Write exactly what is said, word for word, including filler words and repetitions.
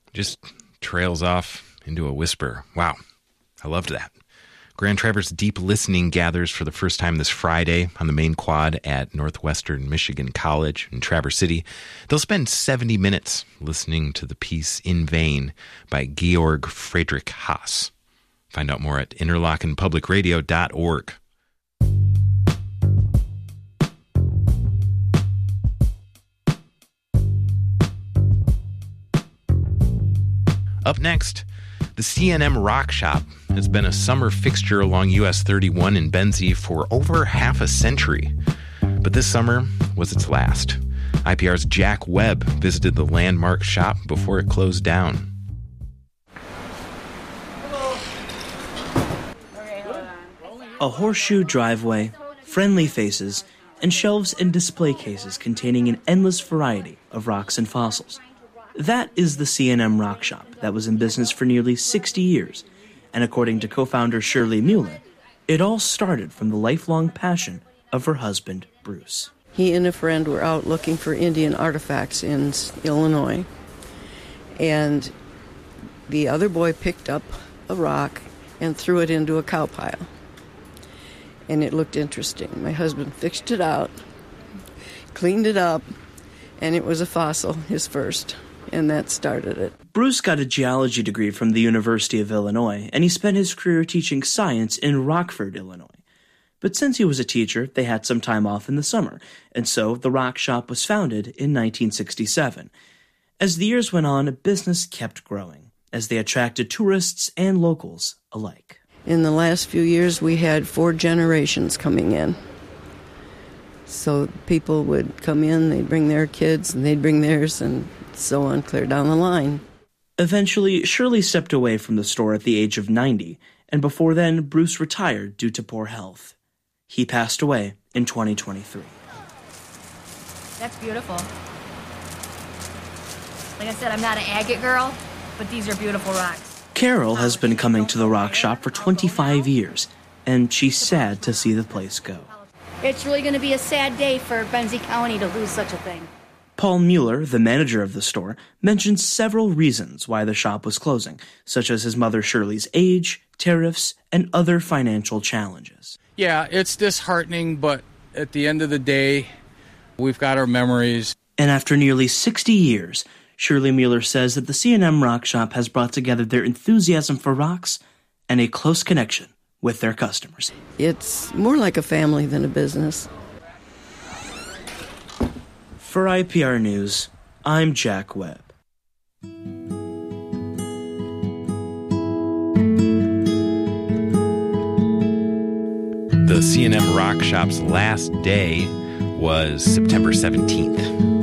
just trails off into a whisper. Wow, I loved that. Grand Traverse Deep Listening gathers for the first time this Friday on the main quad at Northwestern Michigan College in Traverse City. They'll spend seventy minutes listening to the piece In Vain by Georg Friedrich Haas. Find out more at interlochen public radio dot org. Up next, the C and M Rock Shop has been a summer fixture along U S thirty-one in Benzie for over half a century. But this summer was its last. I P R's Jack Webb visited the landmark shop before it closed down. A horseshoe driveway, friendly faces, and shelves and display cases containing an endless variety of rocks and fossils. That is the C and M Rock Shop that was in business for nearly sixty years, and according to co-founder Shirley Mueller, it all started from the lifelong passion of her husband, Bruce. He and a friend were out looking for Indian artifacts in Illinois, and the other boy picked up a rock and threw it into a cow pile. And it looked interesting. My husband fixed it out, cleaned it up, and it was a fossil, his first. And that started it. Bruce got a geology degree from the University of Illinois, and he spent his career teaching science in Rockford, Illinois. But since he was a teacher, they had some time off in the summer, and so the Rock Shop was founded in nineteen sixty-seven. As the years went on, business kept growing, as they attracted tourists and locals alike. In the last few years, we had four generations coming in. So people would come in, they'd bring their kids, and they'd bring theirs, and so on, clear down the line. Eventually, Shirley stepped away from the store at the age of ninety, and before then, Bruce retired due to poor health. He passed away in twenty twenty-three. That's beautiful. Like I said, I'm not an agate girl, but these are beautiful rocks. Carol has been coming to the Rock Shop for twenty-five years, and she's sad to see the place go. It's really going to be a sad day for Benzie County to lose such a thing. Paul Mueller, the manager of the store, mentioned several reasons why the shop was closing, such as his mother Shirley's age, tariffs, and other financial challenges. Yeah, it's disheartening, but at the end of the day, we've got our memories. And after nearly sixty years, Shirley Mueller says that the C and M Rock Shop has brought together their enthusiasm for rocks and a close connection with their customers. It's more like a family than a business. For I P R News, I'm Jack Webb. The C and M Rock Shop's last day was September seventeenth.